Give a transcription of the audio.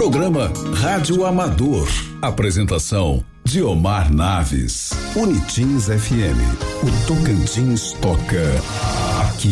Programa Rádio Amador. Apresentação Diomar Naves. Unitins FM. O Tocantins toca.